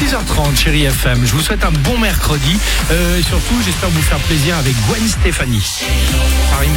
6h30, chérie FM. Je vous souhaite un bon mercredi. Et surtout, j'espère vous faire plaisir avec Gwen Stefani. Ça rime.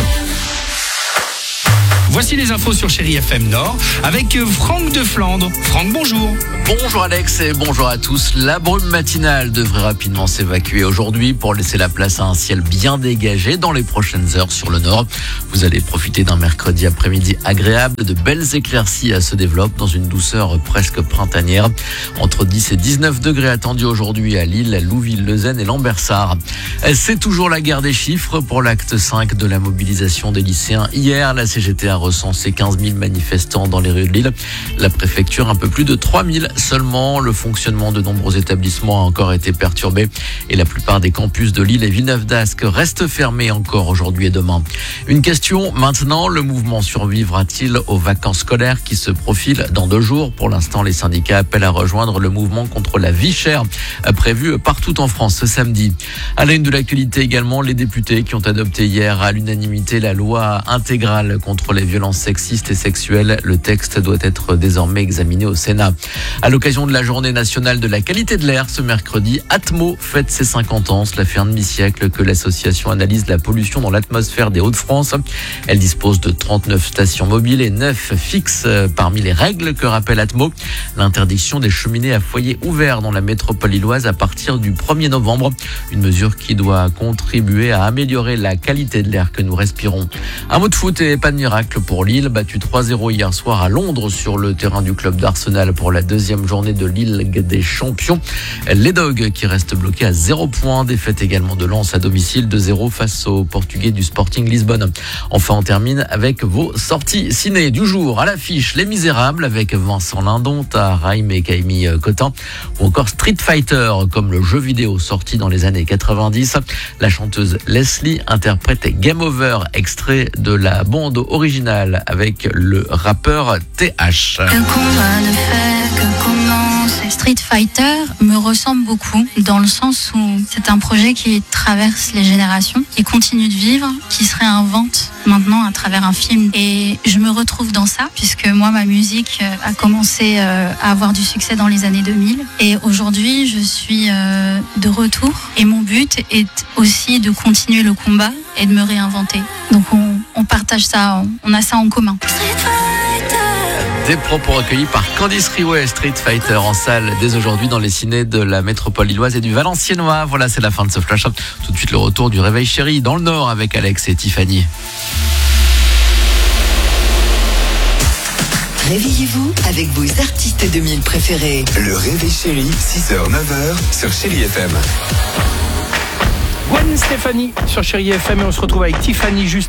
Voici les infos sur Chérie FM Nord avec Franck de Flandre. Franck, bonjour. Bonjour Alex et bonjour à tous. La brume matinale devrait rapidement s'évacuer aujourd'hui pour laisser la place à un ciel bien dégagé dans les prochaines heures sur le nord. Vous allez profiter d'un mercredi après-midi agréable. De belles éclaircies se développent dans une douceur presque printanière. Entre 10 et 19 degrés attendus aujourd'hui à Lille, Louville, Leuzen et Lambersart. C'est toujours la guerre des chiffres pour l'acte 5 de la mobilisation des lycéens. Hier, la CGT a recensé 15 000 manifestants dans les rues de Lille. La préfecture, un peu plus de 3 000 seulement. Le fonctionnement de nombreux établissements a encore été perturbé et la plupart des campus de Lille et Villeneuve-d'Ascq restent fermés encore aujourd'hui et demain. Une question maintenant, le mouvement survivra-t-il aux vacances scolaires qui se profilent dans 2 jours? Pour l'instant, les syndicats appellent à rejoindre le mouvement contre la vie chère prévu partout en France ce samedi. À la une de l'actualité également, les députés qui ont adopté hier à l'unanimité la loi intégrale contre les violences sexistes et sexuelles. Le texte doit être désormais examiné au Sénat. À l'occasion de la journée nationale de la qualité de l'air ce mercredi, Atmo fête ses 50 ans. Cela fait un demi-siècle que l'association analyse la pollution dans l'atmosphère des Hauts-de-France. Elle dispose de 39 stations mobiles et 9 fixes. Parmi les règles que rappelle Atmo, l'interdiction des cheminées à foyer ouvert dans la métropole lilloise à partir du 1er novembre. Une mesure qui doit contribuer à améliorer la qualité de l'air que nous respirons. Un mot de foot et pas de miracle pour Lille, battu 3-0 hier soir à Londres sur le terrain du club d'Arsenal pour la deuxième journée de Ligue des Champions. Les Dogs qui restent bloqués à 0 points, défaite également de Lens à domicile 2-0 face aux Portugais du Sporting Lisbonne. Enfin, on termine avec vos sorties ciné du jour. À l'affiche, Les Misérables avec Vincent Lindon, Tahar et Camille Cotin, ou encore Street Fighter comme le jeu vidéo sorti dans les années 90. La chanteuse Leslie interprète Game Over, extrait de la bande originale avec le rappeur TH. Street Fighter me ressemble beaucoup dans le sens où c'est un projet qui traverse les générations, qui continue de vivre, qui se réinvente maintenant à travers un film. Et je me retrouve dans ça puisque moi, ma musique a commencé à avoir du succès dans les années 2000. Et aujourd'hui, je suis de retour. Et mon but est aussi de continuer le combat et de me réinventer. Donc on partage ça, on a ça en commun. Des propos recueillis par Candice Riouet, Street Fighter en salle dès aujourd'hui dans les cinés de la métropole lilloise et du Valenciennois. Voilà, c'est la fin de ce flash-up. Tout de suite le retour du Réveil Chéri dans le Nord avec Alex et Tiffany. Réveillez-vous avec vos artistes 2000 préférés. Le Réveil Chéri, 6h-9h sur Chérie FM. Gwen Stefani sur Chérie FM et on se retrouve avec Tiffany juste